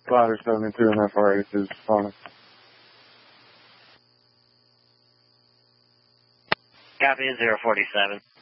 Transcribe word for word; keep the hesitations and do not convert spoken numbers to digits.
Glider seventy-two and F R eighty-two is fine. Copy, zero forty-seven.